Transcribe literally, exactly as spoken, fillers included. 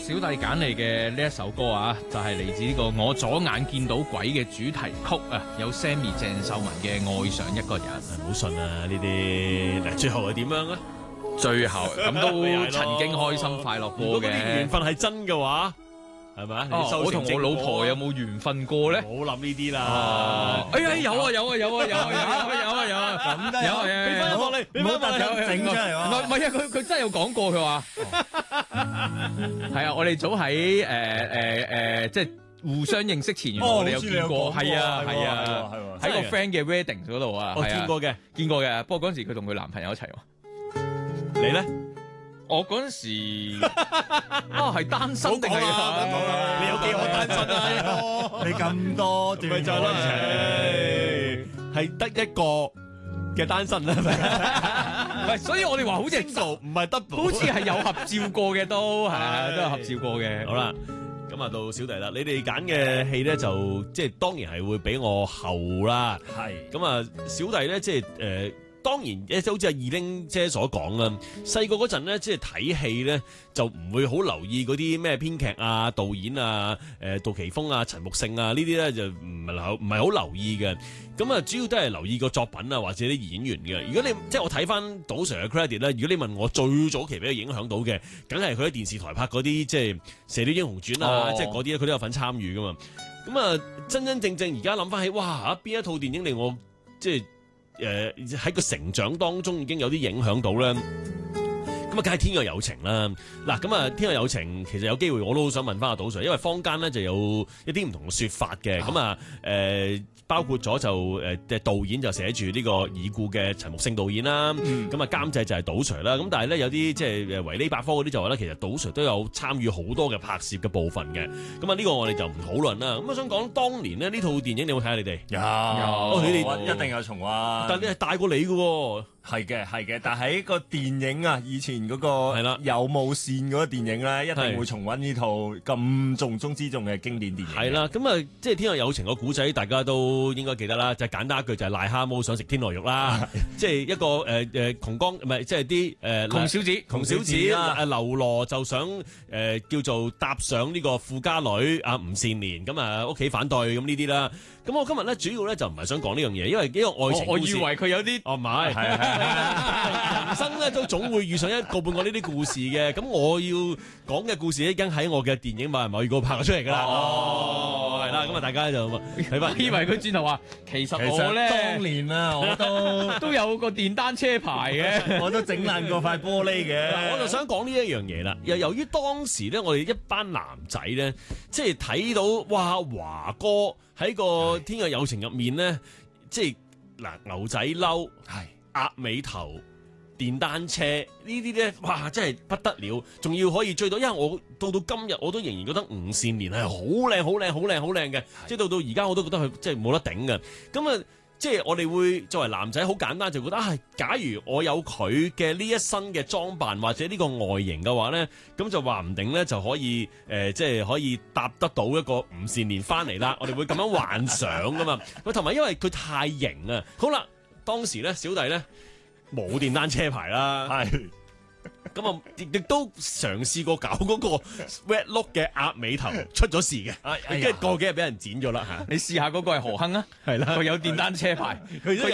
小弟揀嚟嘅呢一首歌啊，就係嚟自呢個我左眼見到鬼嘅主題曲啊，有 Sammy 鄭秀文嘅愛上一個人。 唔好信啊呢啲，嗱最後係點樣啊？ 最後咁都曾經開心快樂過嘅。 如果嗰啲緣分係真嘅話，係咪啊？ 我同我老婆有冇緣分過咧？ 唔好諗呢啲啦。 哎呀，有啊有啊有啊有啊有啊有啊有啊， 咁都有有啊有啊， 俾翻落嚟， 唔好特登整出嚟喎。 唔係唔係啊，佢佢真係有講過，佢話係啊，我哋早喺誒誒誒，即係互相認識前，原來我哋有見過，係啊係啊，喺個 friend 嘅 wedding 嗰度啊， 我見過嘅， 見過嘅。不過嗰陣時佢同佢男朋友一齊喎。 你咧？ 我嗰陣時啊係單身定係你有幾可單身啊？ 你咁多段咪就係咯，係得一個嘅單身啦。 唔係，所以我哋話好似係 double 唔係 double， 好似係有合照過嘅都係，都有合照過嘅。 好啦，咁啊到小弟啦，你哋揀嘅戲咧就即係當然係會比我後啦。 係咁啊，小弟咧即係誒。呃當然，即係好似阿二玲姐所講啦，細個嗰陣咧，即係睇戲咧，就唔會好留意嗰啲咩編劇啊、導演啊、誒杜琪峰啊、陳木勝啊呢啲咧，就唔係好唔係好留意嘅。咁啊，主要都係留意個作品啊，或者啲演員嘅。如果你即係我睇翻賭 Sir 嘅 credit 咧，如果你問我最早期俾佢影響到嘅，梗係佢喺電視台拍嗰啲即係《射雕英雄傳》啊，即係嗰啲咧，佢都有份參與噶嘛。咁啊，真真正正而家諗翻起，哇！邊一套電影令我即係〜誒喺、呃、個成長當中已經有啲影響到咧，咁啊，梗係天若有情啦。嗱，咁啊，天若有情其實有機會我都好想問翻阿賭 Sir，因為坊間咧就有一啲唔同嘅説法嘅，咁啊誒。包括咗就誒嘅導演就寫住呢個已故嘅陳木勝導演啦，咁啊監製就係賭 Sir 啦，咁但係咧有啲即係誒維基百科嗰啲就話咧，其實賭 Sir 都有參與好多嘅拍攝嘅部分嘅，咁啊呢個我哋就唔討論啦。咁我想講當年咧呢套電影你有冇睇下你哋？ 有， 哦你哋一定有重溫。 但係你係大過你嘅喎。 係嘅，係嘅，但係喺個電影啊，以前嗰個係啦有無線嗰個電影咧，一定會重溫呢套咁重中之重嘅經典電影。 係啦，咁啊，即係《天若有情》個古仔，大家都應該記得啦。就係、簡單一句，就係癩蛤蟆想食天鵝肉啦。即係一個誒誒窮光，唔係即係啲誒窮小子， 窮小子誒流羅就想誒、呃、叫做搭上呢個富家女啊吳善蓮，咁啊屋企反對咁呢啲啦。咁我今日咧主要咧就唔係想講呢樣嘢，因為呢個愛情故事， 我以為佢有啲哦唔係，人生咧都總會遇上一個半個呢啲故事嘅。咁我要講嘅故事已經喺我嘅電影《某人某語告》拍咗出嚟㗎啦。哦，係啦，咁啊大家就睇翻。 以為佢轉頭話，其實我咧當年啊，我都都有個電單車牌嘅， 我都整爛過塊玻璃嘅。 我就想講呢一樣嘢啦。又由於當時咧，我哋一班男仔咧，即係睇到哇華哥喺個《天若有情》入面咧，即係嗱牛仔褸、係鴨尾頭、電單車呢啲咧，哇真係不得了，仲要可以追到，因為我到到今日我都仍然覺得吳善蓮係好靚、好靚、好靚、好靚嘅，即係到到而家我都覺得佢即係冇得頂嘅。咁啊，即係我哋會作為男仔好簡單就覺得啊，假如我有佢嘅呢一身嘅裝扮或者呢個外形嘅話咧，咁就話唔定咧就可以誒、呃，即係可以搭得到一個吳善蓮翻嚟啦。我哋會咁樣幻想噶嘛。佢同埋因為佢太型啊。好啦，當時咧小弟咧冇電單車牌啦，係咁啊，亦亦都嘗試過搞嗰個 red look 嘅鴨尾頭出咗事嘅，跟住過幾日俾人剪咗啦嚇。 你試下嗰個係何鏗啊？ 係啦， 佢有電單車牌，佢